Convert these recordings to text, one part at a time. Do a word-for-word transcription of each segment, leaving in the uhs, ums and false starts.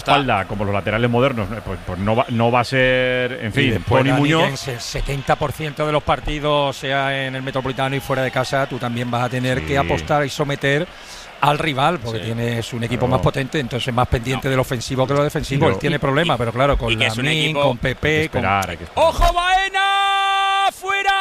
espalda, como los laterales modernos, pues, pues no, va, no va a ser, en fin, Tony Muñoz. El setenta por ciento de los partidos, sea en el Metropolitano y fuera de casa, tú también vas a tener sí. que apostar y someter al rival, porque sí. tienes un equipo pero, más potente, entonces más pendiente no. del ofensivo que lo defensivo. Él tiene problemas, pero claro, con Lamine, con Pepe, con... ¡Ojo, Baena! ¡Fuera!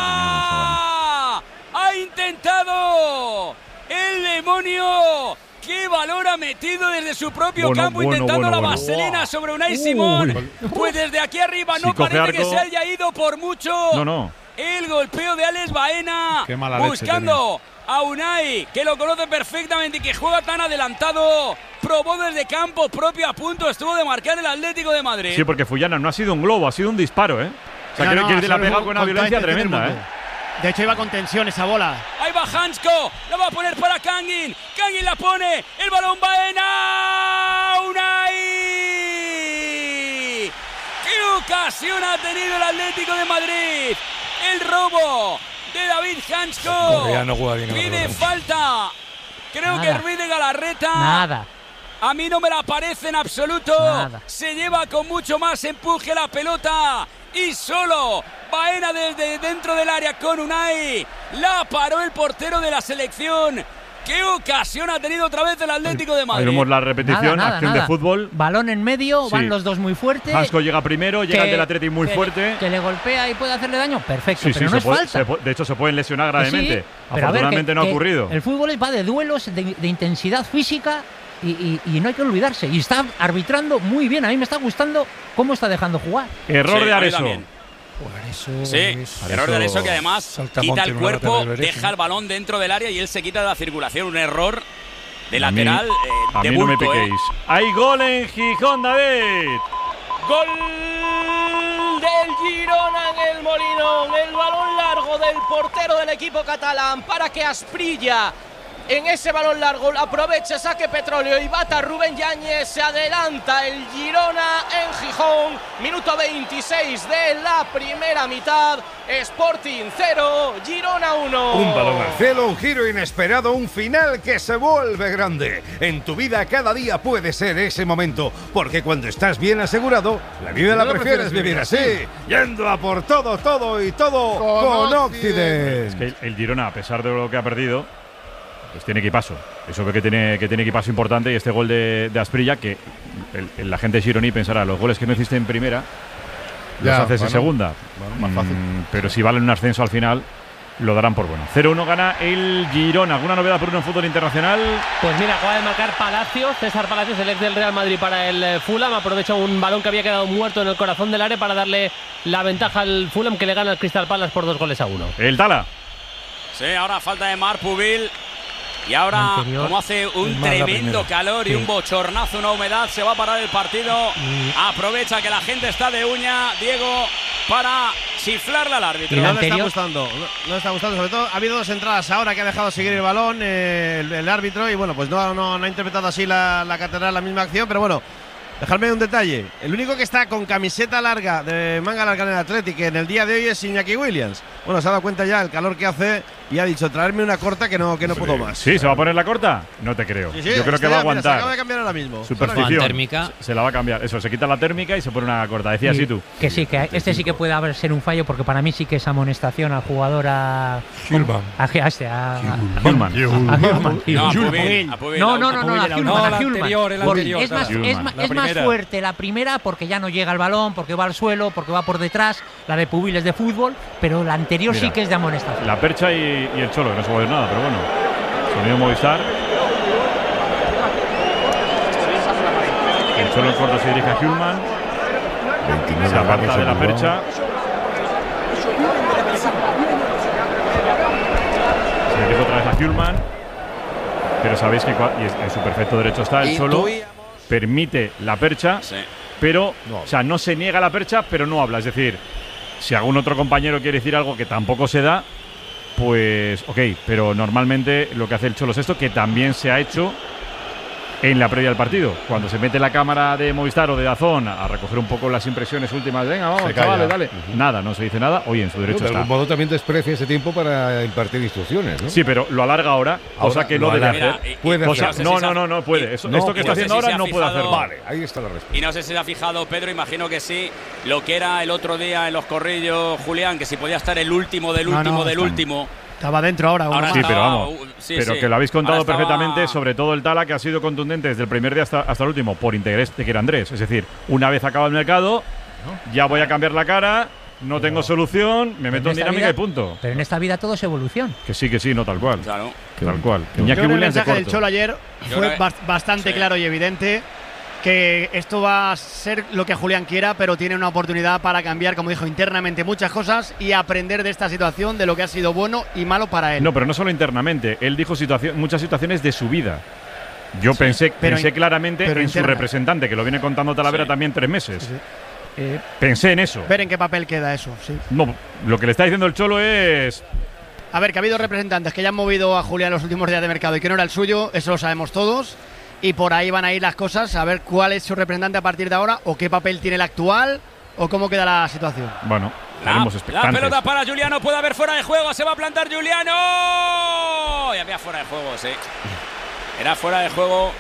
¡Ha intentado el demonio! ¡Qué valor ha metido desde su propio bueno, campo bueno, intentando bueno, la bueno. vaselina bueno. sobre Unai Simón! Uh, pues desde aquí arriba si no parece arco, que se haya ido por mucho. No, no. El golpeo de Alex Baena buscando a Unai, que lo conoce perfectamente y que juega tan adelantado. Probó desde campo propio, a punto estuvo de marcar el Atlético de Madrid. Sí, porque Fullana no ha sido un globo, ha sido un disparo, ¿eh? O sea, no, creo no, que le ha pegado con una violencia tremenda, ¿eh? De hecho, iba con tensión esa bola. Ahí va Hansko, la va a poner para Kangin. Kangin la pone, el balón Baena. Unai. ¡Qué ocasión ha tenido el Atlético de Madrid! El robo de David Hansko. No Pide falta. Creo Nada. que Ruiz de Galarreta. Nada. A mí no me la parece en absoluto. Nada. Se lleva con mucho más empuje la pelota. Y solo Baena desde dentro del área con Unai. La paró el portero de la selección. ¡Qué ocasión ha tenido otra vez el Atlético de Madrid! Ahí vemos la repetición, nada, nada, acción nada. de fútbol. Balón en medio, sí. van los dos muy fuerte. Hansko llega primero, llega el del Atlético muy que, fuerte. Que le golpea y puede hacerle daño, perfecto, sí, pero sí, no es puede, falta. Puede, de hecho, se pueden lesionar gravemente. Sí, Afortunadamente ver, que, no ha que ocurrido. El fútbol va de duelos, de, de intensidad física y, y, y no hay que olvidarse. Y está arbitrando muy bien, a mí me está gustando cómo está dejando jugar. Error sí, de Areso. Areso, sí, Areso, error de Areso que además quita el cuerpo, deja el balón dentro del área y él se quita de la circulación. Un error de a lateral mí, eh, a de mí bulto, no me piquéis. Eh. Hay gol en Gijón, David. Gol del Girona en el Molinón. El balón largo del portero del equipo catalán para que Asprilla en ese balón largo aproveche, saque Petróleo y bata Rubén Yáñez. Se adelanta el Girona en Gijón. Minuto veintiséis de la primera mitad. Sporting cero, Girona uno. Un balón al cielo, un giro inesperado, un final que se vuelve grande. En tu vida cada día puede ser ese momento, porque cuando estás bien asegurado, la vida la prefieres vivir así, yendo a por todo, todo y todo con Occident. Es que el Girona, a pesar de lo que ha perdido, pues tiene equipazo. Eso que tiene, que tiene equipazo importante, y este gol de, de Asprilla, que el, el, la gente Gironi pensará, los goles que no hiciste en primera los ya, haces bueno, en segunda. Bueno, más fácil. Mm, pero si valen un ascenso al final, lo darán por bueno. cero uno gana el Girona. ¿Alguna novedad por uno en fútbol internacional? Pues mira, acaba de marcar Palacios, César Palacios, el ex del Real Madrid para el Fulham. Aprovecha un balón que había quedado muerto en el corazón del área para darle la ventaja al Fulham, que le gana al Crystal Palace por dos goles a uno. El Tala. Sí, ahora falta de Marc Pubil. Y ahora, anterior, como hace un tremendo calor y sí. un bochornazo, una humedad, se va a parar el partido. Y... Aprovecha que la gente está de uña, Diego, para chiflarle al árbitro. No le está gustando, no, no le está gustando. Sobre todo, ha habido dos entradas ahora que ha dejado seguir el balón eh, el, el árbitro. Y bueno, pues no, no, no ha interpretado así la, la catedral la misma acción, pero bueno. Dejadme un detalle. El único que está con camiseta larga, de manga larga en el Athletic en el día de hoy es Iñaki Williams. Bueno, se ha dado cuenta ya el calor que hace y ha dicho traerme una corta que no, que no puedo más. ¿Sí? ¿Se va a poner la corta? No te creo. Sí, sí, Yo creo que va a aguantar. Mira, se acaba de cambiar ahora mismo. Superstición. Térmica. Se la va a cambiar. Eso, se quita la térmica y se pone una corta. Decías sí, tú. Que sí, que este sí que puede haber ser un fallo, porque para mí sí que es amonestación al jugador a Hulman. A, a este, a Hulman. No, no, no, no, a Hulman. El anterior, el anterior. Es más, es más, es más fuerte la primera porque ya no llega al balón, porque va al suelo, porque va por detrás. La de Pubil es de fútbol, pero la anterior Mira, sí que es de amonestación. La Percha y, y el Cholo, no se puede ver nada, pero bueno. Sonido Movistar. El Cholo en corto se dirige a Hulman. Se aparta de la Percha. Se dirige otra vez a Hulman. Pero sabéis que y en su perfecto derecho está el Cholo. Permite la Percha. Sí. Pero, no. o sea, no se niega la Percha, pero no habla. Es decir, si algún otro compañero quiere decir algo que tampoco se da, pues ok, pero normalmente lo que hace el Cholo es esto, que también se ha hecho en la previa del partido. Cuando se mete la cámara de Movistar o de Dazón a recoger un poco las impresiones últimas, venga, vamos, chavales, dale. Uh-huh. Nada, no se dice nada. Oye, en su derecho no, está. De algún modo también desprecia ese tiempo para impartir instrucciones, ¿no? Sí, pero lo alarga ahora, cosa que no debe hacer. Puede cosa, hacer. no, no, no, no puede. Eso, no, esto que está haciendo no sé si ahora no fijado, puede hacer. Vale, ahí está la respuesta. Y no sé si se ha fijado Pedro, imagino que sí, lo que era el otro día en los corrillos, Julián, que si podía estar el último del último no, no, del están. último. Estaba dentro ahora. ahora sí, estaba, pero vamos. Sí, pero sí. que lo habéis contado estaba... perfectamente, sobre todo el Tala, que ha sido contundente desde el primer día hasta, hasta el último, por interés de que era Andrés. Es decir, una vez acaba el mercado, ¿no? Ya voy a cambiar la cara, no pero, tengo solución, me meto en dinámica vida, y punto. Pero en esta vida todo es evolución. Que sí, que sí, no tal cual. Claro. Tal cual. Yo creo que el mensaje del Cholo ayer fue que... bastante sí. claro y evidente. Que esto va a ser lo que Julián quiera, pero tiene una oportunidad para cambiar, como dijo, internamente muchas cosas y aprender de esta situación, de lo que ha sido bueno y malo para él. No, pero no solo internamente. Él dijo situación, muchas situaciones de su vida. Yo sí, pensé, pensé in, claramente en interna. Su representante, que lo viene contando Talavera sí. también tres meses. Sí, sí. Eh, pensé en eso. Ver en qué papel queda eso, sí. No, lo que le está diciendo el Cholo es... A ver, que ha habido representantes que ya han movido a Julián los últimos días de mercado y que no era el suyo, eso lo sabemos todos. Y por ahí van a ir las cosas, a ver cuál es su representante a partir de ahora, o qué papel tiene el actual, o cómo queda la situación. Bueno, estaremos expectantes. La pelota para Juliano, puede haber fuera de juego, se va a plantar Juliano. Y había fuera de juego, sí. Era fuera de juego.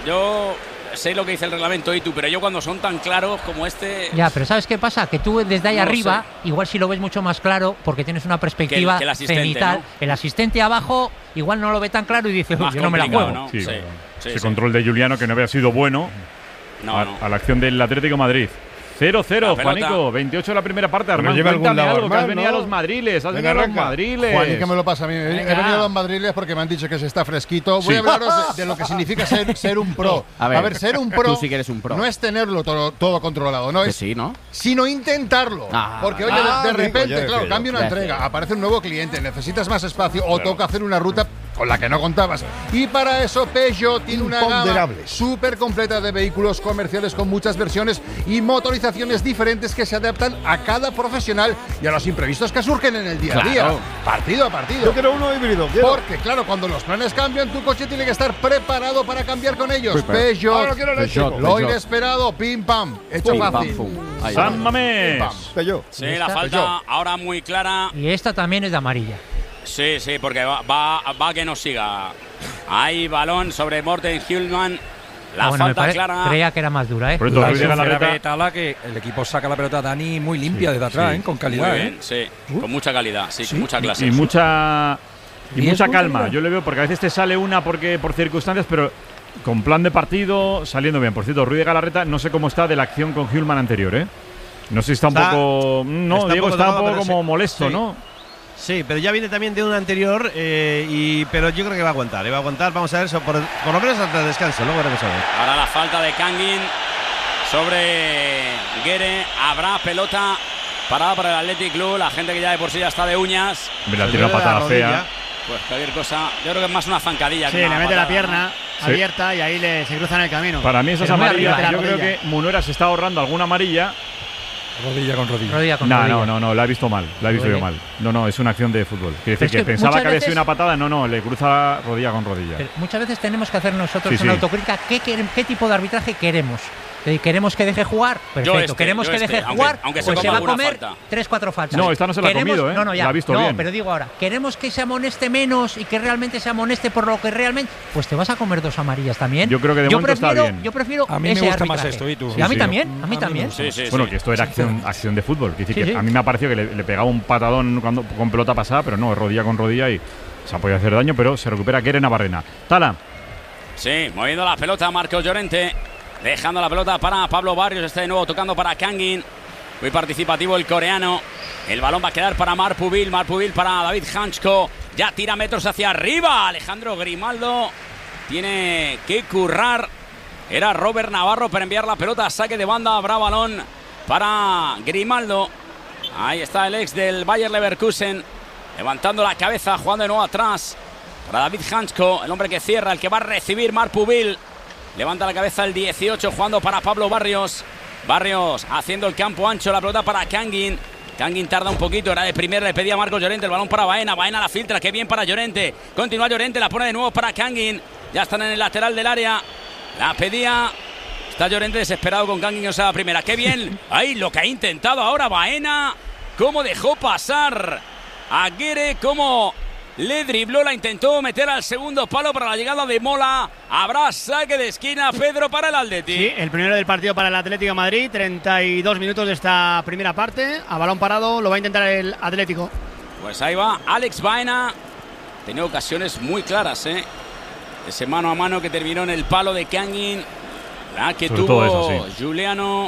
Yo sé lo que dice el reglamento y tú, pero yo cuando son tan claros como este... Ya, pero ¿sabes qué pasa? Que tú desde ahí no arriba, sé. igual si lo ves mucho más claro, porque tienes una perspectiva que el, que el cenital. ¿No? El asistente abajo igual no lo ve tan claro y dice, yo no me la juego. ¿No? Sí. Sí. Sí, Ese sí. control de Juliano que no había sido bueno no, a, no. a la acción del Atlético Madrid. cero cero, Juanico, veintiocho la primera parte. Armán, cuéntame algo, que has venido a los Madriles. Has venido a los Madriles. Juan, ¿y qué me lo pasa a mí? Venga. He venido a los Madriles porque me han dicho que se está fresquito. Voy sí. a hablaros de, de lo que significa ser, ser un pro. A ver, a ver, ser un pro, tú sí que eres un pro. No es tenerlo todo, todo controlado, no es, sí, ¿no? sino intentarlo. Ah, porque, oye, ah, de, de repente, yo, claro, cambia una gracias. entrega, aparece un nuevo cliente, necesitas más espacio o claro. toca hacer una ruta con la que no contabas. Y para eso Peugeot tiene una gama súper completa de vehículos comerciales con muchas versiones y motorizaciones diferentes que se adaptan a cada profesional y a los imprevistos que surgen en el día a día, claro. partido a partido. Yo quiero uno híbrido. Quiero. Porque, claro, cuando los planes cambian, tu coche tiene que estar preparado para cambiar con ellos. Super. Peugeot, Ahora quiero Peugeot, lo inesperado, pim pam, hecho pim, fácil. Pam, pum. San Mamés. Peugeot. Sí, la falta Peugeot. ahora muy clara. Y esta también es de amarilla. Sí, sí, porque va, va, va a que nos siga. Hay balón sobre Morten Hjulman. La ah, bueno, falta pare- clara. Creía que era más dura, ¿eh? Por la la Tala que el equipo saca la pelota a Dani muy limpia sí, desde atrás, sí. ¿eh? Con calidad. Muy bien, ¿eh? Sí, uh. con mucha calidad, sí, sí. con mucha clase. Y, y mucha y, y mucha calma. Yo le veo porque a veces te sale una porque por circunstancias, pero con plan de partido saliendo bien. Por cierto, Ruiz de Galarreta, no sé cómo está de la acción con Hjulman anterior, ¿eh? No sé si está un está, poco. No, está Diego un poco está un poco como sí. molesto, sí. ¿no? Sí, pero ya viene también de un anterior, eh, y, pero yo creo que va a aguantar, eh, va a aguantar, vamos a ver, por, por lo menos hasta el descanso, luego veremos a ver. Ahora la falta de Kangin sobre Guere, habrá pelota parada para el Athletic Club, la gente que ya de por sí ya está de uñas. Me la tira patada fea. Pues cualquier cosa, yo creo que es más una zancadilla. Sí, que una le mete patada, la pierna ¿no? abierta y ahí le, se cruza en el camino. Para mí esa es amarilla, yo creo que Munuera se está ahorrando alguna amarilla. Rodilla con rodilla. rodilla, con no, rodilla. no, no, no, la he visto mal, la he visto yo mal. No, no, es una acción de fútbol. Quiere decir que, que pensaba que había sido una patada, no, no, le cruza rodilla con rodilla. Pero muchas veces tenemos que hacer nosotros sí, una sí. autocrítica, ¿qué, qué tipo de arbitraje queremos? ¿Queremos que deje jugar? Perfecto. Este, ¿Queremos que este, deje aunque, jugar? Aunque se pues se va a comer falta. tres, cuatro faltas. No, esta no se la ha comido, ¿eh? No, no, ya. La ha visto no, bien. pero digo ahora, ¿queremos que se amoneste menos y que realmente se amoneste por lo que realmente? Pues te vas a comer dos amarillas también. Yo creo que de yo momento prefiero, está bien. Yo prefiero a mí ese me gusta arbitraje. más esto, ¿y tú? Sí, sí, a mí sí. también, a mí a también. Mí sí, sí, bueno, sí. que esto era acción, acción de fútbol. Que, sí, que sí. a mí me ha parecido que le, le pegaba un patadón cuando, con pelota pasada, pero no, rodilla con rodilla y se ha podido hacer daño, pero se recupera Keren Navarrena. Tala. Sí, moviendo la pelota Marcos Llorente. Dejando la pelota para Pablo Barrios. Está de nuevo tocando para Kangin. Muy participativo el coreano. El balón va a quedar para Marc Pubil. Marc Pubil para David Hanchko. Ya tira metros hacia arriba. Alejandro Grimaldo tiene que currar. Era Robert Navarro para enviar la pelota a saque de banda. Habrá balón para Grimaldo. Ahí está el ex del Bayer Leverkusen. Levantando la cabeza, jugando de nuevo atrás. Para David Hanchko, el hombre que cierra, el que va a recibir Marc Pubil. Levanta la cabeza el dieciocho, jugando para Pablo Barrios. Barrios haciendo el campo ancho, la pelota para Kangin. Kangin tarda un poquito, era de primera, le pedía a Marcos Llorente, el balón para Baena. Baena la filtra, qué bien para Llorente. Continúa Llorente, la pone de nuevo para Kangin. Ya están en el lateral del área. La pedía. Está Llorente desesperado con Kangin, o sea, la primera. ¡Qué bien! ¡Ay, lo que ha intentado ahora Baena! ¿Cómo dejó pasar a Guerre? ¿Cómo le dribló? La intentó meter al segundo palo para la llegada de Mola. Habrá saque de esquina, Pedro, para el Atleti. Sí, el primero del partido para el Atlético de Madrid. treinta y dos minutos de esta primera parte. A balón parado lo va a intentar el Atlético. Pues ahí va Alex Baena. Tenía ocasiones muy claras, ¿eh? Ese mano a mano que terminó en el palo de Kangin. La que Sobre tuvo eso, sí. Giuliano.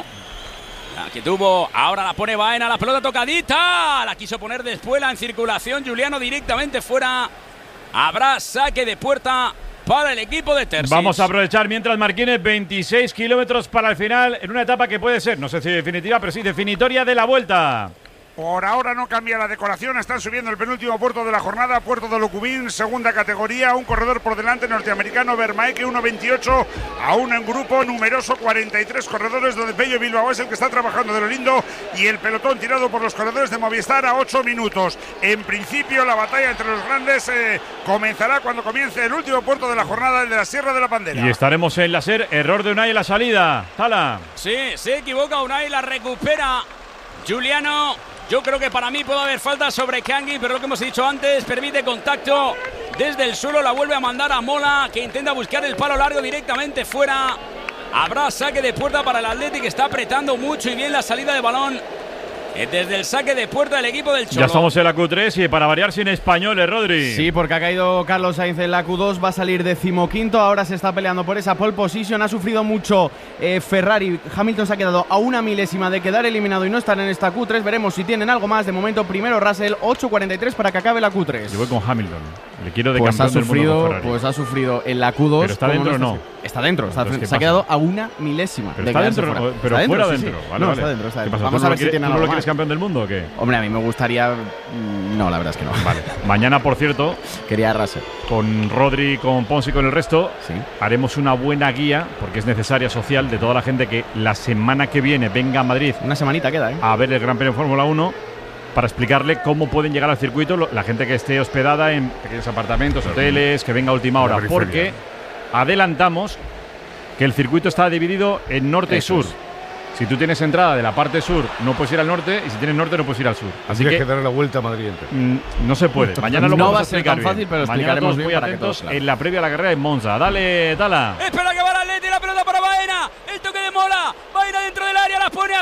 La que tuvo. Ahora la pone Baena. La pelota tocadita. La quiso poner después en circulación. Giuliano directamente fuera. Habrá saque de puerta para el equipo de Terzic. Vamos a aprovechar mientras Marquines. veintiséis kilómetros para el final. En una etapa que puede ser, no sé si definitiva, pero sí definitoria de la Vuelta. Por ahora no cambia la decoración, están subiendo el penúltimo puerto de la jornada, Puerto de Locubín, segunda categoría, un corredor por delante norteamericano, Vermaeke, uno veintiocho, aún en grupo numeroso, cuarenta y tres corredores, donde Pello Bilbao es el que está trabajando de lo lindo, y el pelotón tirado por los corredores de Movistar a ocho minutos. En principio la batalla entre los grandes eh, comenzará cuando comience el último puerto de la jornada, el de la Sierra de la Bandera. Y estaremos en la SER, error de Unai en la salida. Tala. Sí, se equivoca Unai, la recupera Giuliano. Yo creo que para mí puede haber falta sobre Kangin, pero lo que hemos dicho antes, permite contacto desde el suelo, la vuelve a mandar a Mola, que intenta buscar el palo largo directamente fuera. Habrá saque de puerta para el Atleti, que está apretando mucho y bien la salida de balón desde el saque de puerta del equipo del Cholo. Ya estamos en la Q tres y para variar sin españoles, Rodri. Sí, porque ha caído Carlos Sainz en la Q dos, va a salir decimoquinto, ahora se está peleando por esa pole position, ha sufrido mucho eh, Ferrari, Hamilton se ha quedado a una milésima de quedar eliminado y no estar en esta Q tres, veremos si tienen algo más. De momento primero Russell, ocho cuarenta y tres para que acabe la Q tres. Yo voy con Hamilton, le quiero de pues campeón ha sufrido, del mundo con Ferrari. Pues ha sufrido en la Q dos. ¿Pero está dentro o no? Está dentro, está, Entonces, se ha quedado a una milésima. ¿Pero de está dentro? Fuera. ¿Pero está fuera dentro? dentro? Sí, sí. Vale, no, vale. está dentro, está dentro. ¿Qué pasa? Vamos ¿Tú a no ver si tiene ¿tú algo no lo más. quieres campeón del mundo o qué? Hombre, a mí me gustaría… No, la verdad es que no. Vale. Mañana, por cierto… Quería Russell. Con Rodri, con Pons y con el resto, sí. haremos una buena guía, porque es necesaria, social, de toda la gente que la semana que viene venga a Madrid… Una semanita queda, ¿eh? A ver el Gran Premio de Fórmula uno, para explicarle cómo pueden llegar al circuito la gente que esté hospedada en pequeños apartamentos, hoteles, que venga a última hora, porque adelantamos que el circuito está dividido en norte Eso y sur. Es. Si tú tienes entrada de la parte sur, no puedes ir al norte, y si tienes norte, no puedes ir al sur. Así que, que dar la vuelta a Madrid entero. Mm, no se puede. Mañana lo no vamos va a explicar ser tan fácil, bien. pero Mañana explicaremos todos muy bien para atentos que todos, claro. en la previa a la carrera de Monza. Dale, Tala. Espera que va el Atleti, la pelota para Baena. El toque de Mola. Baena dentro del área, la pone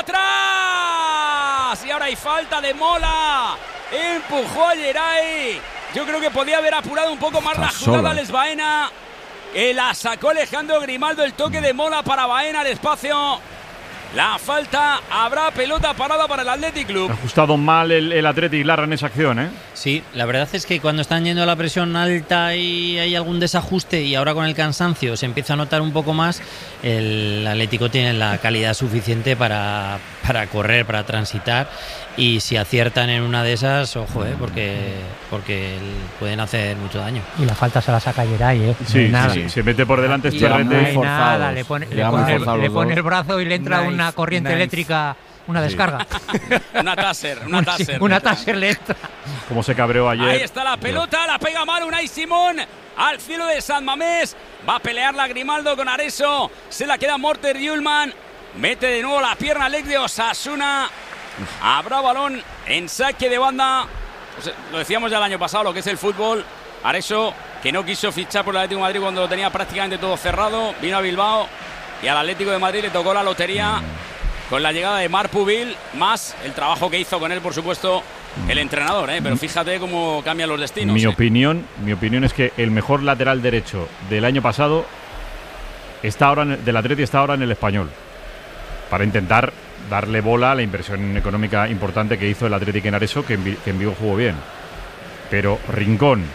atrás. Y ahora hay falta de Mola. Empujó a Geray. Yo creo que podía haber apurado un poco más Está la jugada solo. Alex Baena. Eh, la sacó Alejandro Grimaldo, el toque de Mola para Baena al espacio. La falta, habrá pelota parada para el Athletic Club. Ha ajustado mal el, el Athletic Lara en esa acción, ¿eh? Sí, la verdad es que cuando están yendo a la presión alta y hay algún desajuste y ahora con el cansancio se empieza a notar un poco más, el Atlético tiene la calidad suficiente para, para correr, para transitar, y si aciertan en una de esas, ojo, ¿eh? porque, porque pueden hacer mucho daño. Y la falta se la saca Geray, ¿eh? Sí, no sí, sí, se mete por delante este no rete. hay nada, le pone, le pone, el, le pone el brazo y le entra nice, una corriente nice. eléctrica, una descarga. Sí. una taser, una un, taser. Una taser le entra. Como se cabreó ayer. Ahí está la pelota, la pega mal Unai Simón al cielo de San Mamés. Va a pelear la Grimaldo con Areso. Se la queda Morter Yulman. Mete de nuevo la pierna Alex de Osasuna. Habrá balón en saque de banda. Pues lo decíamos ya el año pasado, lo que es el fútbol. Areso, que no quiso fichar por el Atlético de Madrid cuando lo tenía prácticamente todo cerrado. Vino a Bilbao y al Atlético de Madrid le tocó la lotería con la llegada de Marc Pubil, más el trabajo que hizo con él, por supuesto, el entrenador, ¿eh? Pero fíjate cómo cambian los destinos. Mi ¿eh? opinión, mi opinión es que el mejor lateral derecho del año pasado está ahora en, del Atleti está ahora en el Español, para intentar darle bola a la inversión económica importante que hizo el Atlético en Areso, que en, que en Vigo jugó bien. Pero Rincón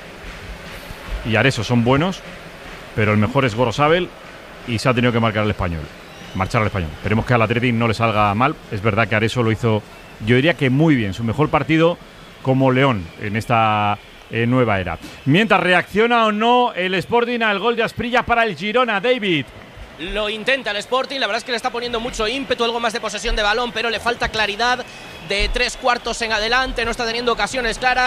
y Areso son buenos, pero el mejor es Gorosabel y se ha tenido que marcar al Español. Marchar al Español. Esperemos que al Atlético no le salga mal. Es verdad que Areso lo hizo, yo diría que muy bien, su mejor partido como León en esta eh, nueva era. Mientras reacciona o no el Sporting al gol de Asprilla para el Girona, David. Lo intenta el Sporting, la verdad es que le está poniendo mucho ímpetu, algo más de posesión de balón, pero le falta claridad de tres cuartos en adelante, no está teniendo ocasiones claras.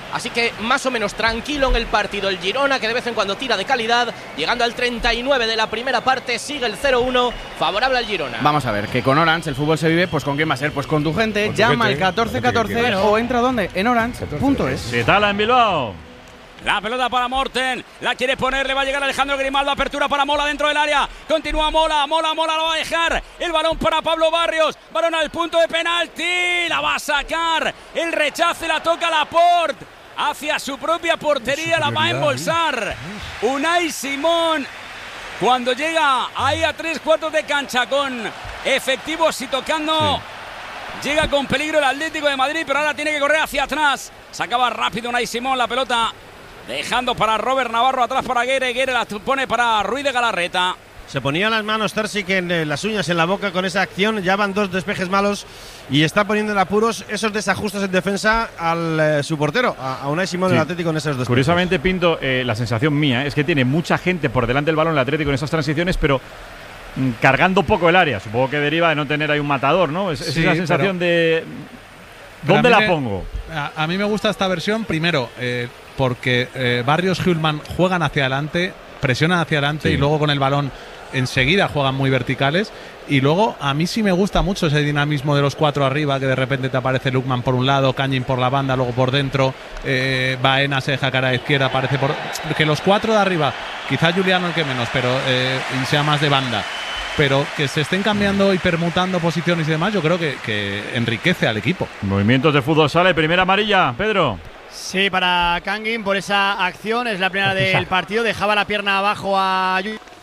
Así que más o menos tranquilo en el partido el Girona, que de vez en cuando tira de calidad. Llegando al treinta y nueve de la primera parte, sigue el cero uno, favorable al Girona. Vamos a ver, que con Orange el fútbol se vive, pues ¿con quién va a ser? Pues con tu gente. Con tu Llama gente, al catorce catorce o entra ¿dónde? En orange punto es. ¿Qué tal en Bilbao? La pelota para Morten, la quiere poner, le va a llegar Alejandro Grimaldo, apertura para Mola dentro del área, continúa Mola, Mola, Mola, lo va a dejar, el balón para Pablo Barrios, balón al punto de penalti, la va a sacar, el rechace la toca Laporte, hacia su propia portería, la va a embolsar, Unai Simón, cuando llega ahí a tres cuartos de cancha con efectivos y tocando, sí. Llega con peligro el Atlético de Madrid, pero ahora tiene que correr hacia atrás, sacaba rápido Unai Simón la pelota, dejando para Robert Navarro, atrás para Guere, Guere la pone para Ruiz de Galarreta. Se ponía las manos Terzic en eh, las uñas en la boca con esa acción, ya van dos despejes malos y está poniendo en apuros esos desajustes en defensa al eh, su portero, a, a Unai Simón del sí. Atlético en esos despejes. Curiosamente, Pinto, eh, la sensación mía es que tiene mucha gente por delante del balón el Atlético en esas transiciones, pero mm, cargando poco el área. Supongo que deriva de no tener ahí un matador, ¿no? Es, sí, es esa sensación de… ¿Dónde la pongo? A, a mí me gusta esta versión, primero, eh, porque eh, Barrios y Hülman juegan hacia adelante, presionan hacia adelante sí. y luego con el balón enseguida juegan muy verticales. Y luego a mí sí me gusta mucho ese dinamismo de los cuatro arriba, que de repente te aparece Lukman por un lado, Cañín por la banda, luego por dentro, eh, Baena se deja cara a la izquierda, aparece por… Que los cuatro de arriba, quizá Juliano el que menos, pero eh, y sea más de banda, pero que se estén cambiando y permutando posiciones y demás, yo creo que, que enriquece al equipo. Movimientos de fútbol sala, primera amarilla, Pedro. Sí, para Kangin por esa acción, es la primera del partido, dejaba la pierna abajo a…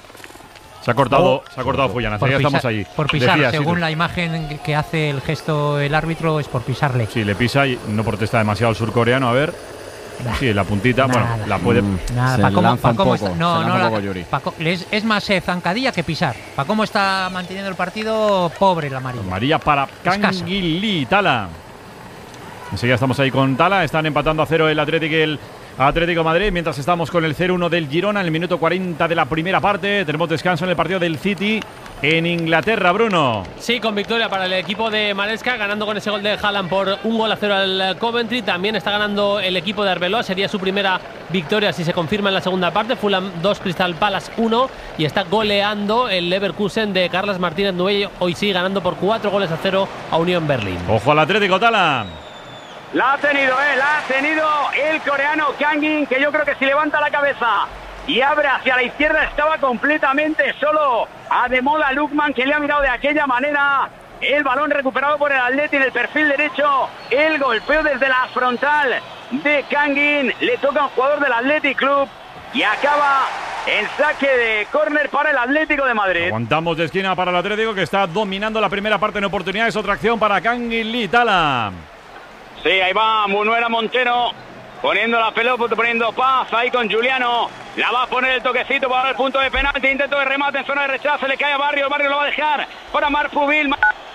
Se ha cortado, oh, se ha cortado Fullana, ya estamos allí. Por pisar, Decía, según sí, la imagen que hace el gesto el árbitro, es por pisarle. Sí, le pisa y no protesta demasiado el surcoreano, a ver… Sí, la puntita, nada, bueno, la puede… Nada, para cómo, pa cómo está, no, no, la, pa es, es más eh, zancadilla que pisar. Para cómo está manteniendo el partido, pobre la amarilla. Amarilla para Canguilí, Tala. Enseguida estamos ahí con Tala, están empatando a cero el Atlético y el Atlético de Madrid, mientras estamos con el cero uno del Girona en el minuto cuarenta de la primera parte. Tenemos descanso en el partido del City en Inglaterra, Bruno. Sí, con victoria para el equipo de Maresca, ganando con ese gol de Haaland por un gol a cero al Coventry. También está ganando el equipo de Arbeloa, sería su primera victoria si se confirma en la segunda parte. Fulham dos, Crystal Palace uno, y está goleando el Leverkusen de Carlos Martínez Nuey. Hoy sí, ganando por cuatro goles a cero a Unión Berlín. Ojo al Atlético, Tala. La ha tenido, eh, la ha tenido el coreano Kangin, que yo creo que si levanta la cabeza y abre hacia la izquierda estaba completamente solo. Ademola Lukman, que le ha mirado de aquella manera. El balón recuperado por el Atleti en el perfil derecho. El golpeo desde la frontal de Kangin. Le toca a un jugador del Athletic Club y acaba el saque de córner para el Atlético de Madrid. Aguantamos de esquina para el Atlético, que está dominando la primera parte en oportunidades. Otra acción para Kangin Lee, Tala. Sí, ahí va Munuera Montero poniendo la pelota, poniendo paz ahí con Juliano. La va a poner el toquecito para el punto de penalti. Intento de remate en zona de rechazo. Le cae a Barrio. Barrio lo va a dejar para Marpubil.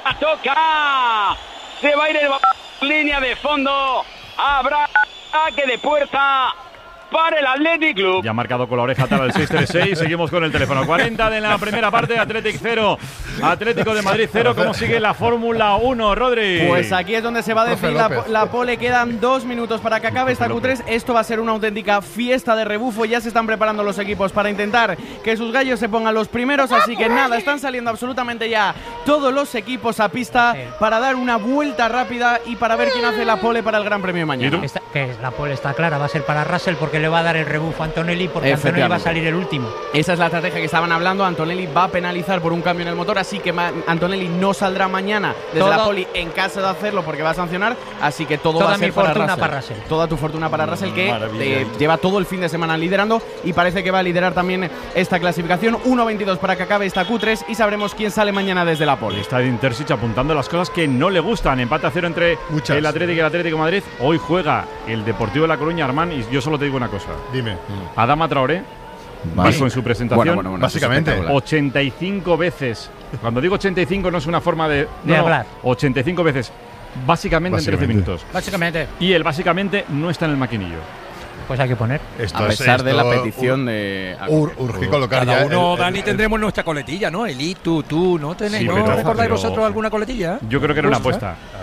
Toca. Se va a ir el línea de fondo. Habrá ataque de puerta para el Athletic Club. Ya ha marcado con la oreja tal el seis tres seis. Seguimos con el teléfono. cuarenta de la primera parte. Athletic cero. Atlético de Madrid cero. ¿Cómo sigue la Fórmula uno, Rodri? Pues aquí es donde se va a definir la, la pole. Quedan dos minutos para que acabe esta Q tres. Esto va a ser una auténtica fiesta de rebufo. Ya se están preparando los equipos para intentar que sus gallos se pongan los primeros. Así que nada, están saliendo absolutamente ya todos los equipos a pista para dar una vuelta rápida y para ver quién hace la pole para el Gran Premio de mañana. Esta, que la pole está clara, va a ser para Russell, porque le va a dar el rebufo a Antonelli, porque Antonelli va a salir el último. Esa es la estrategia que estaban hablando. Antonelli va a penalizar por un cambio en el motor, así que Antonelli no saldrá mañana desde todo, la poli en caso de hacerlo, porque va a sancionar. Así que todo va a ser para Russell. para Russell. Toda tu fortuna para Russell, que eh, lleva todo el fin de semana liderando y parece que va a liderar también esta clasificación. uno veintidós para que acabe esta Q tres y sabremos quién sale mañana desde la poli. Está Intersich apuntando las cosas que no le gustan. Empate a cero entre Muchas. el Atlético y el Atlético de Madrid. Hoy juega el Deportivo de La Coruña, Armán, y yo solo te digo una cosa. Dime. Adama Traoré, vale. Dijo en su presentación, bueno, bueno, bueno, básicamente ochenta y cinco veces. Cuando digo ochenta y cinco no es una forma de, de no, hablar. ochenta y cinco veces, básicamente, básicamente en trece minutos. Básicamente. Y él básicamente no está en el maquinillo. Pues hay que poner. Esto a pesar es, esto, de la petición ur, de… Ur, urgí colocar Cada ya uno, el, Dani, el, tendremos nuestra coletilla, ¿no? Eli, tú, tú, ¿no tenéis? Sí, ¿No recordáis vosotros alguna coletilla? Yo creo que era una apuesta.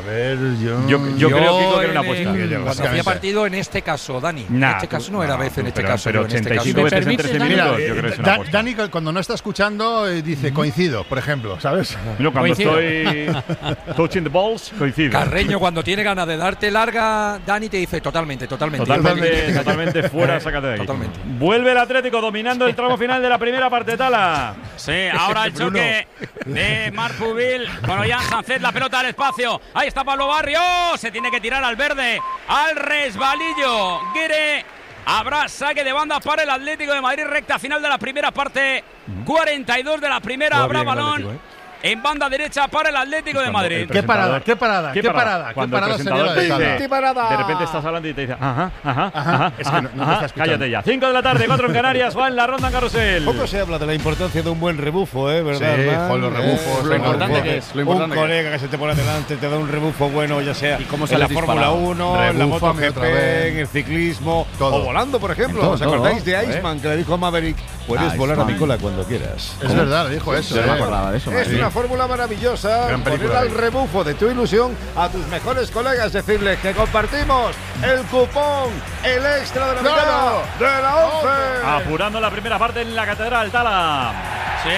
ver, yo. Yo, yo, yo creo Kiko, que era una apuesta. El, cuando hacía partido, en este caso, Dani. Nah, en este caso no, no era vez, en este pero, caso. Pero ochenta y cinco veces en trece minutos, yo creo que es una apuesta. Dani, cuando no está escuchando, dice coincido, por ejemplo, ¿sabes? No, cuando coincido. Estoy touching the balls, coincido. Carreño, cuando tiene ganas de darte larga, Dani te dice totalmente, totalmente. Totalmente, totalmente fuera, sácate de aquí. Totalmente. Vuelve el Atlético dominando el tramo final de la primera parte, Tala. Sí, ahora el choque de Marc Pubil con Ollán Sánchez, la pelota al espacio. Ahí está Pablo Barrio, se tiene que tirar al verde, al resbalillo. Guire, habrá saque de banda para el Atlético de Madrid, recta final de la primera parte. cuarenta y dos de la primera, habrá balón en banda derecha para el Atlético de Madrid. ¿Qué parada? ¿Qué parada? ¿Qué parada? Cuando ¿Qué parada, señora de dice, ¿Qué parada? De repente estás hablando y te dice, ajá, ajá, ajá, ajá, es que no, no ajá, cállate ya. cinco de la tarde, cuatro en Canarias, va en la ronda en Carrusel. Poco se habla de la importancia de un buen rebufo, ¿eh? ¿Verdad? Sí, con los rebufos. Eh, lo importante que es. Lo importante un colega que se te pone adelante, te da un rebufo bueno, ya sea en la Fórmula uno, en la MotoGP, en el ciclismo, todo. O volando, por ejemplo. Todo, ¿Os acordáis todo, de Iceman, ¿eh? Que le dijo a Maverick, puedes ah, volar a mi cola cuando quieras? Es verdad, dijo eso. No me acordaba de eso. Es una fórmula maravillosa. Poner al rebufo de tu ilusión a tus mejores colegas, decirles que compartimos el cupón, el extra de la mitad de la once. Apurando la primera parte en la Catedral, Tala. Sí,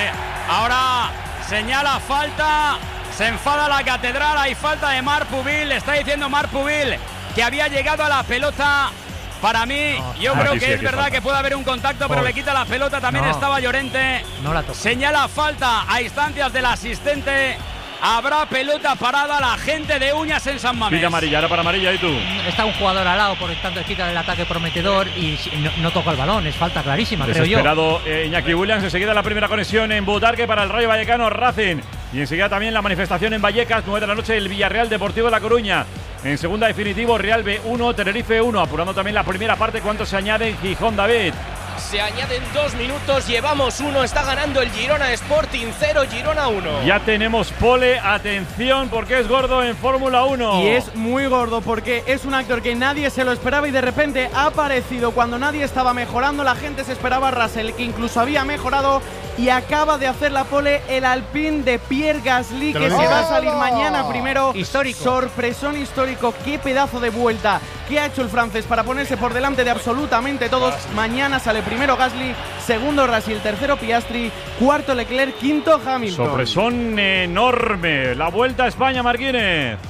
ahora señala falta, se enfada la Catedral, hay falta de Marc Pubil, le está diciendo Marc Pubil que había llegado a la pelota. Para mí, no, yo ah, creo sí, que sí, es verdad falta. Que puede haber un contacto, pero oh. le quita la pelota, también no. estaba Llorente. No la toca. Señala falta a instancias del asistente. Habrá pelota parada, la gente de Uñas en San Mamés. Pita amarilla, ahora para amarilla, ¿y tú? Está un jugador al lado, por tanto quita el ataque prometedor y no, no toca el balón, es falta clarísima, creo yo. Desesperado eh, Iñaki Williams, enseguida la primera conexión en Butarque para el Rayo Vallecano Racing. Y enseguida también la manifestación en Vallecas, nueve de la noche, el Villarreal Deportivo de La Coruña. En segunda definitivo, Real B uno, Tenerife uno, apurando también la primera parte. ¿Cuánto se añade en Gijón, David? Se añaden dos minutos, llevamos uno, está ganando el Girona Sporting cero, Girona uno. Ya tenemos pole, atención porque es gordo en Fórmula uno. Y es muy gordo porque es un actor que nadie se lo esperaba y de repente ha aparecido cuando nadie estaba mejorando, la gente se esperaba a Russell, que incluso había mejorado y acaba de hacer la pole el Alpine de Pierre Gasly, que se va a salir mañana primero. Histórico. Sorpresón histórico, qué pedazo de vuelta que ha hecho el francés para ponerse por delante de absolutamente todos. Mañana sale primero Gasly, segundo Russell, tercero Piastri, cuarto Leclerc, quinto Hamilton. Sorpresón enorme, la Vuelta a España, Marquínez.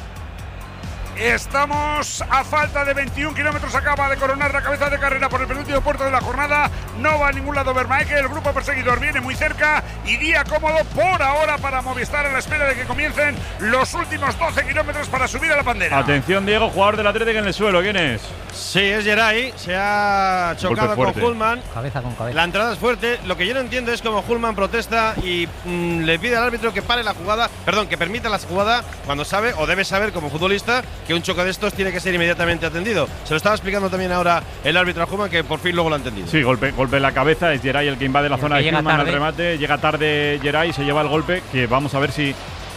Estamos a falta de veintiún kilómetros. Acaba de coronar la cabeza de carrera por el penúltimo puerto de la jornada. No va a ningún lado Vermaeke. El grupo perseguidor viene muy cerca y día cómodo por ahora para Movistar a la espera de que comiencen los últimos doce kilómetros para subir a la bandera. Atención, Diego, jugador del Atlético en el suelo. ¿Quién es? Sí, es Geray. Se ha chocado con Hullman. Cabeza con cabeza. La entrada es fuerte. Lo que yo no entiendo es cómo Hullman protesta y mmm, le pide al árbitro que pare la jugada, perdón, que permita la jugada cuando sabe o debe saber como futbolista que un choque de estos tiene que ser inmediatamente atendido. Se lo estaba explicando también ahora el árbitro a Hullman, que por fin luego lo ha entendido. Sí, golpe, golpe en la cabeza. Es Geray el que invade la el zona de Hullman al remate. Llega tarde Geray, se lleva el golpe, que vamos a ver si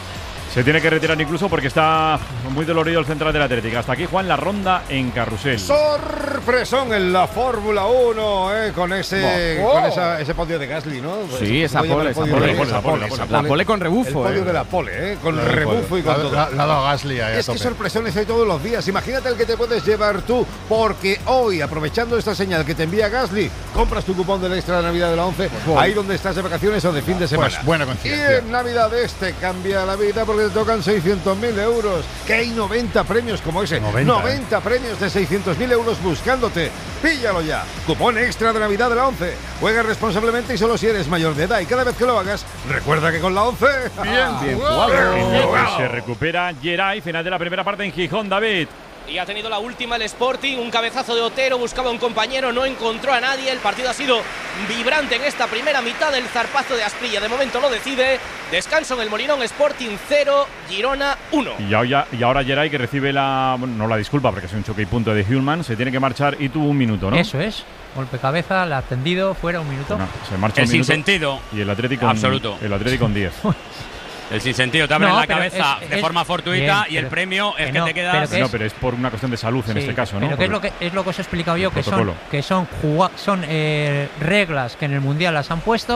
se tiene que retirar incluso porque está muy dolorido el central del Atlético. Hasta aquí, Juan, la ronda en Carrusel. Sorpresón en la Fórmula uno, eh, con ese oh. con esa, ese podio de Gasly, ¿no? Pues sí, esa pole, esa pole, pole, esa pole, esa pole, la pole con rebufo. El podio eh. de la pole, eh, con la rebufo y con la, todo. La, la, la Gasly ahí es que sorpresones hay todos los días. Imagínate el que te puedes llevar tú, porque hoy, aprovechando esta señal que te envía Gasly, compras tu cupón del extra de Navidad de la once, pues ahí donde estás de vacaciones o de fin de semana. Pues buena coincidencia. Y en Navidad este cambia la vida porque te tocan seiscientos mil euros, que hay noventa premios como ese, noventa, noventa eh. premios de seiscientos mil euros buscándote. Píllalo ya, cupón extra de Navidad de la once. Juega responsablemente y solo si eres mayor de edad, y cada vez que lo hagas, recuerda que con la once bien, bien jugado. Bien jugado. Se recupera Geray, final de la primera parte en Gijón, David. Y ha tenido la última el Sporting, un cabezazo de Otero, buscaba un compañero, no encontró a nadie. El partido ha sido vibrante en esta primera mitad. El zarpazo de Asprilla de momento lo decide. Descanso en el Molinón, Sporting cero, Girona uno. Y ahora, y ahora Geray, que recibe la, bueno, no la disculpa porque es un choque y punto de Hullman, se tiene que marchar y tuvo un minuto, ¿no? Eso es, golpe cabeza, la ha tendido, fuera un minuto. Bueno, se marcha el un minuto. Sin sentido. Y el Atlético absoluto. El Atlético con diez. El sinsentido te abre no, en la cabeza es, de es, forma fortuita bien, y el premio es que, no, que te quedas. Pero que es, no, pero es por una cuestión de salud en sí, este caso, ¿no? Pero que es lo que es lo que os he explicado yo, que son, que son, son eh, reglas que en el Mundial las han puesto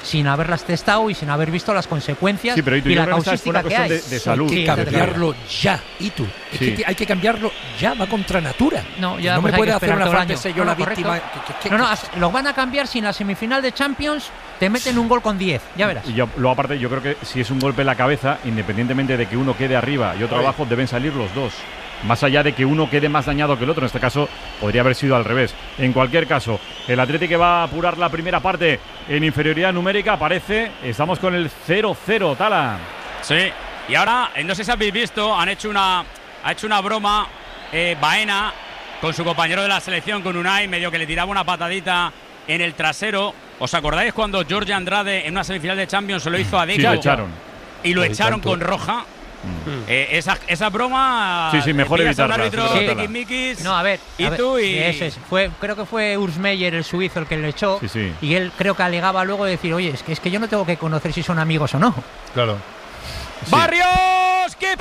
sin haberlas testado y sin haber visto las consecuencias sí, pero, ¿y, tú, y la causística que hay. De, de salud. Hay que cambiarlo ya, y tú. Es sí. que hay que cambiarlo ya, va contra natura. No, ya no pues me puede hacer una frase frase yo no, la no, víctima. ¿Qué, qué, no, no, lo van a cambiar si en la semifinal de Champions te meten un gol con diez, ya verás. Y yo, luego aparte, yo creo que si es un golpe en la cabeza, independientemente de que uno quede arriba y otro Ay. abajo, deben salir los dos. Más allá de que uno quede más dañado que el otro, en este caso podría haber sido al revés. En cualquier caso, el Atlético va a apurar la primera parte en inferioridad numérica, parece. Estamos con el cero cero, Tala. Sí, y ahora, no sé si habéis visto, han hecho una, ha hecho una broma eh, Baena con su compañero de la selección, con Unai, medio que le tiraba una patadita en el trasero. ¿Os acordáis cuando Jorge Andrade en una semifinal de Champions se lo hizo a Deco? Sí, lo echaron. Y lo echaron con roja. Mm. Eh, esa, esa broma. Sí, sí, mejor evitarla. Árbitro, sí. No, a ver. Y a ver, tú y. Ese es, fue, creo que fue Urs Meier, el suizo, el que le echó. Sí, sí. Y él creo que alegaba luego de decir, oye, es que, es que yo no tengo que conocer si son amigos o no. Claro. Sí. ¡Barrios! ¡Qué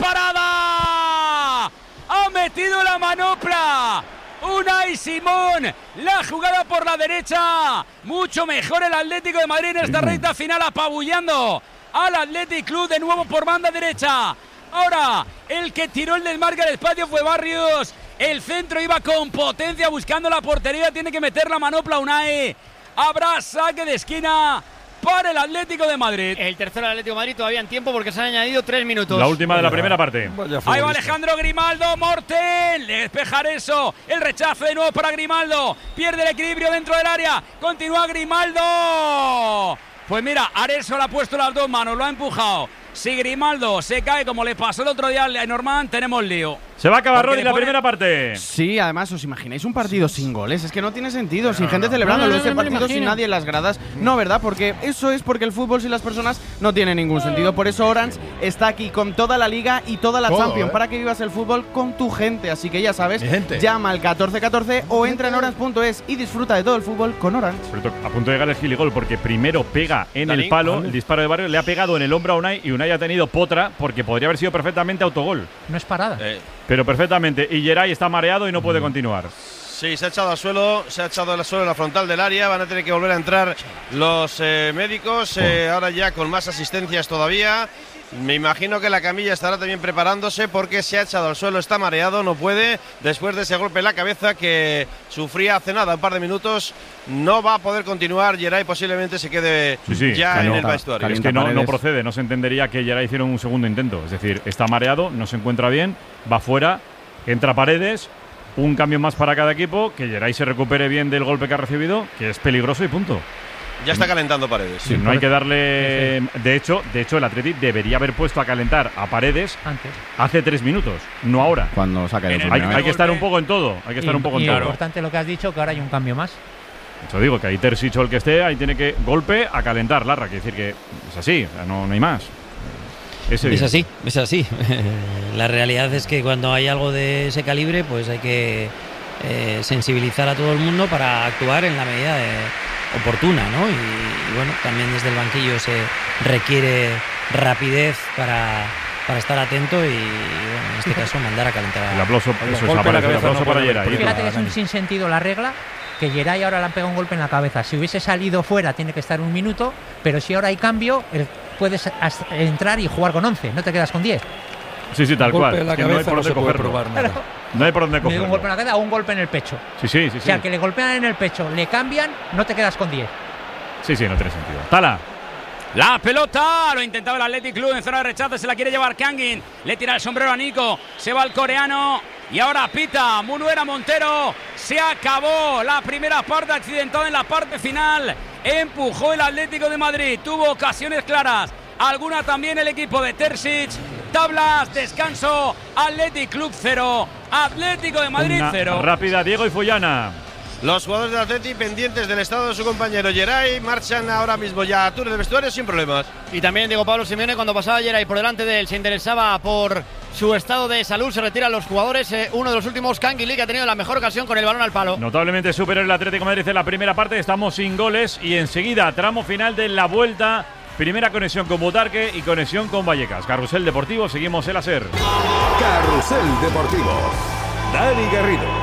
parada! ¡Ha metido la manopla! Unai Simón, la jugada por la derecha. Mucho mejor el Atlético de Madrid en esta sí. recta final, apabullando al Athletic Club de nuevo por banda derecha. Ahora, el que tiró el desmarque al espacio fue Barrios. El centro iba con potencia buscando la portería. Tiene que meter la manopla Unai. Habrá saque de esquina para el Atlético de Madrid. El tercero del Atlético de Madrid todavía en tiempo porque se han añadido tres minutos. La última de la primera parte. Ahí va Alejandro Grimaldo, Morten, le despejar eso. El rechazo de nuevo para Grimaldo. Pierde el equilibrio dentro del área. Continúa Grimaldo. Pues mira, Arezzo le ha puesto las dos manos, lo ha empujado. Si Grimaldo se cae como le pasó el otro día a Norman, tenemos lío. Se va a acabar, Rodri, la pone... primera parte. Sí, además, ¿os imagináis un partido sin goles? Es que no tiene sentido, no, sin no, gente no. celebrando no, no, no, ese partido sin nadie en las gradas. No, ¿verdad? Porque eso es porque el fútbol sin las personas no tiene ningún sentido. Por eso Orange está aquí con toda la Liga y toda la Todo, Champions ¿eh? para que vivas el fútbol con tu gente. Así que ya sabes, llama al catorce catorce o entra en orange punto es y disfruta de todo el fútbol con Orange. Pero a punto de llegar el giligol porque primero pega en Dani, el palo, ¿dónde? El disparo de Barrio le ha pegado en el hombro a Unai y Unai ha tenido potra porque podría haber sido perfectamente autogol. No es parada. Eh. Pero perfectamente. Y Geray está mareado y no puede continuar. Sí, se ha echado al suelo, se ha echado al suelo en la frontal del área. Van a tener que volver a entrar los eh, médicos, eh, ahora ya con más asistencias todavía. Me imagino que la camilla estará también preparándose porque se ha echado al suelo, está mareado, no puede. Después de ese golpe en la cabeza que sufría hace nada, un par de minutos, no va a poder continuar. Geray posiblemente se quede sí, sí, ya en no, el vestuario. Es que no, no procede, no se entendería que Geray hiciera un segundo intento. Es decir, está mareado, no se encuentra bien, va fuera, entra Paredes, un cambio más para cada equipo, que Geray se recupere bien del golpe que ha recibido, que es peligroso y punto. Ya está calentando Paredes. Sí, no hay que darle. De hecho, de hecho, el Athletic debería haber puesto a calentar a Paredes antes, hace tres minutos, no ahora. Cuando saque el hay, hay que estar un poco en todo. Hay que estar y, un poco y en todo. Es importante lo que has dicho, que ahora hay un cambio más. Yo digo que ahí Terzic o el que esté, ahí tiene que golpe a calentar, Larra. Quiere decir que es así, no, no hay más. Es, es así, es así. La realidad es que cuando hay algo de ese calibre, pues hay que eh, sensibilizar a todo el mundo para actuar en la medida de oportuna, ¿no? Y, y bueno, también desde el banquillo se requiere rapidez para, para estar atento y, bueno, en este caso mandar a calentar. El aplauso, eso es, aparece, el aplauso no para Geray. Fíjate que es un sinsentido la regla, que Geray ahora le han pegado un golpe en la cabeza. Si hubiese salido fuera tiene que estar un minuto, pero si ahora hay cambio, el, puedes entrar y jugar con once, no te quedas con diez. Sí, sí, tal cual. En la que no hay por dónde cogerlo. No hay por dónde cogerlo. Un golpe en la cabeza o un golpe en el pecho. Sí, sí, sí. O sea, sí. que le golpean en el pecho, le cambian, no te quedas con diez. Sí, sí, no tiene sentido. Tala. La pelota, lo intentaba el Athletic Club en zona de rechazo, se la quiere llevar Kangin, le tira el sombrero a Nico, se va el coreano y ahora pita Munuera Montero. Se acabó la primera parte, accidentada en la parte final, empujó el Atlético de Madrid, tuvo ocasiones claras, alguna también el equipo de Terzic. Tablas, descanso, Athletic Club cero, Atlético de Madrid cero. Rápida, Diego y Fullana. Los jugadores del Athletic pendientes del estado de su compañero Geray marchan ahora mismo ya a tour del vestuario sin problemas. Y también Diego Pablo Simeone, cuando pasaba Geray por delante de él, se interesaba por su estado de salud, se retiran los jugadores. Eh, uno de los últimos, Canguilí, que ha tenido la mejor ocasión con el balón al palo. Notablemente superior el Atlético de Madrid en la primera parte, estamos sin goles y enseguida tramo final de la vuelta. Primera conexión con Butarque y conexión con Vallecas. Carrusel Deportivo, seguimos el A S E R. Carrusel Deportivo. Dani Garrido.